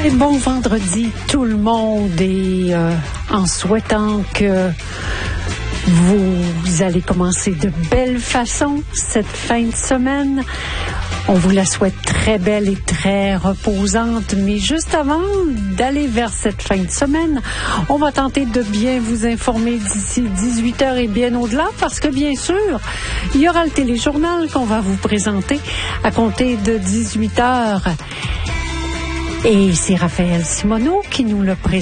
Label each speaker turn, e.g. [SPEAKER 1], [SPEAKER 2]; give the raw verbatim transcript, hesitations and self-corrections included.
[SPEAKER 1] Et bon vendredi tout le monde et euh, en souhaitant que vous allez commencer de belle façon cette fin de semaine. On vous la souhaite très belle et très reposante, mais juste avant d'aller vers cette fin de semaine, on va tenter de bien vous informer d'ici dix-huit heures et bien au-delà, parce que bien sûr, il y aura le téléjournal qu'on va vous présenter à compter de dix-huit heures. Et c'est Raphaël Simoneau qui nous le présente.